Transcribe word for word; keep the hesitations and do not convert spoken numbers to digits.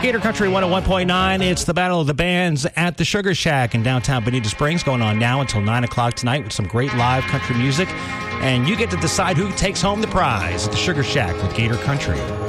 Gator Country one oh one point nine. It's the Battle of the Bands at the Sugar Shack in downtown Bonita Springs, going on now until nine o'clock tonight with some great live country music. And you get to decide who takes home the prize at the Sugar Shack with Gator Country.